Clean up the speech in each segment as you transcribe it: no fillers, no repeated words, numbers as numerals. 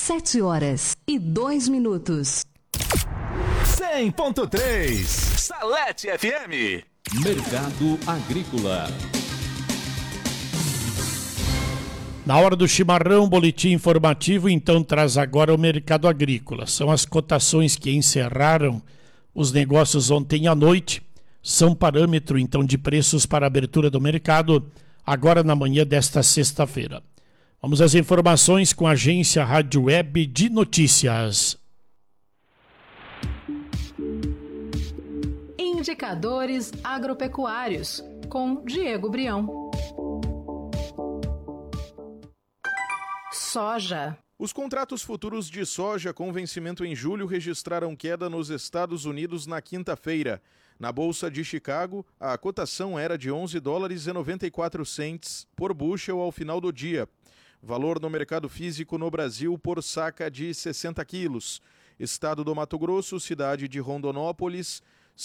7h02. 100.3 Salete FM. Mercado Agrícola. Na hora do chimarrão, boletim informativo, então traz agora o mercado agrícola. São as cotações que encerraram os negócios ontem à noite. São parâmetro, então, de preços para a abertura do mercado, agora na manhã desta sexta-feira. Vamos às informações com a agência Rádio Web de Notícias. Indicadores agropecuários, com Diego Brião. Soja. Os contratos futuros de soja com vencimento em julho registraram queda nos Estados Unidos na quinta-feira. Na Bolsa de Chicago, a cotação era de $11,94 por bushel ao final do dia. Valor no mercado físico no Brasil por saca de 60 quilos. Estado do Mato Grosso, cidade de Rondonópolis, R$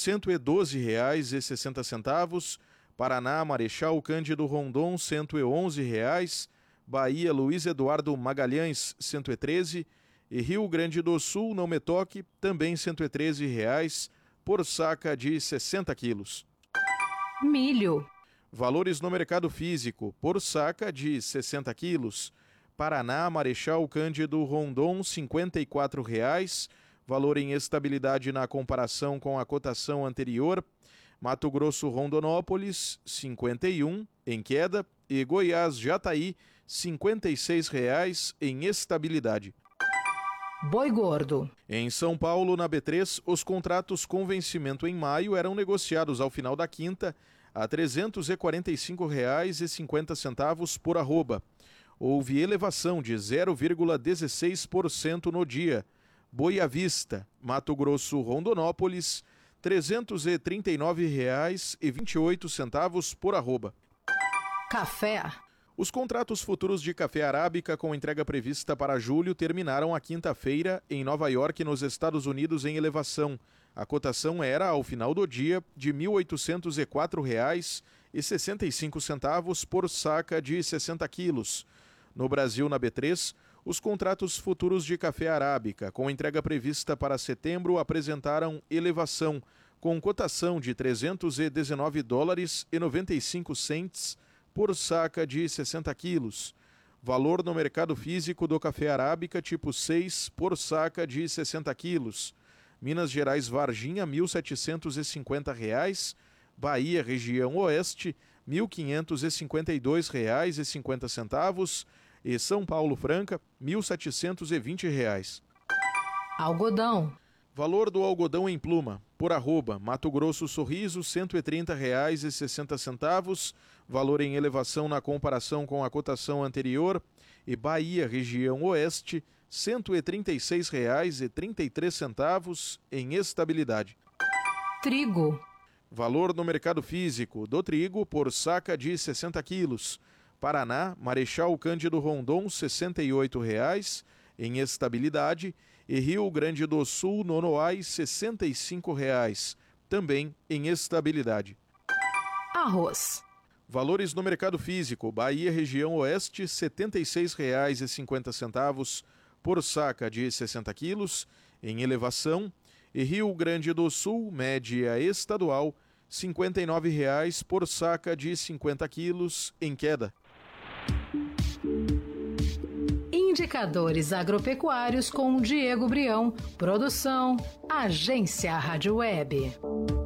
112,60. Paraná, Marechal Cândido Rondon, R$ 111,00. Bahia, Luiz Eduardo Magalhães, R$ 113. E Rio Grande do Sul, Não Me Toque, também R$ 113,00 por saca de 60 quilos. Milho. Valores no mercado físico, por saca de 60 quilos. Paraná, Marechal Cândido Rondon, R$ 54,00. Valor em estabilidade na comparação com a cotação anterior. Mato Grosso, Rondonópolis, 51, em queda. E Goiás, Jataí, R$ 56,00 em estabilidade. Boi gordo. Em São Paulo, na B3, os contratos com vencimento em maio eram negociados ao final da quinta a R$ 345,50 por arroba. Houve elevação de 0,16% no dia. Boi à vista, Mato Grosso, Rondonópolis, R$ 339,28 por arroba. Café. Os contratos futuros de café arábica com entrega prevista para julho terminaram a quinta-feira em Nova York, nos Estados Unidos, em elevação. A cotação era, ao final do dia, de R$ 1.804,65 por saca de 60 quilos. No Brasil, na B3, os contratos futuros de café arábica com entrega prevista para setembro apresentaram elevação, com cotação de $319,95 por saca de 60 quilos. Valor no mercado físico do café arábica tipo 6 por saca de 60 quilos. Minas Gerais, Varginha, R$ 1.750. Bahia, região oeste, R$ 1.552,50. E São Paulo, Franca, R$ 1.720. Algodão. Valor do algodão em pluma, por arroba, Mato Grosso, Sorriso, R$ 130,60. Valor em elevação na comparação com a cotação anterior. E Bahia, região oeste, R$ 136,33 em estabilidade. Trigo. Valor no mercado físico do trigo por saca de 60 quilos. Paraná, Marechal Cândido Rondon, R$ 68,00 em estabilidade. E Rio Grande do Sul, Nonoai, R$ 65,00, também em estabilidade. Arroz. Valores no mercado físico, Bahia, região oeste, R$ 76,50 por saca de 60 quilos, em elevação. E Rio Grande do Sul, média estadual, R$ 59,00 por saca de 50 quilos, em queda. Indicadores agropecuários com Diego Brião. Produção, Agência Rádio Web.